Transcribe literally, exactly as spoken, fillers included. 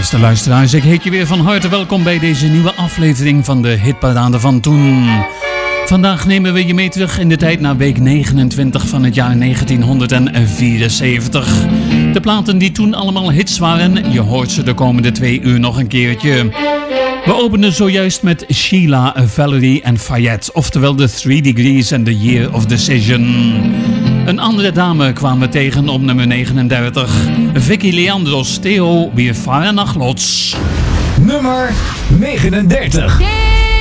Beste luisteraars, ik heet je weer van harte welkom bij deze nieuwe aflevering van de Hitparade van Toen. Vandaag nemen we je mee terug in de tijd naar week negenentwintig van het jaar negentienhonderdvierenzeventig. De platen die toen allemaal hits waren, je hoort ze de komende twee uur nog een keertje. We openen zojuist met Sheila, Valerie en Fayette, oftewel The Three Degrees and the Year of Decision. Een andere dame kwamen we tegen op nummer negenendertig. Vicky Leandros, Theo, Wir fahren nach Lodz. Nummer negenendertig.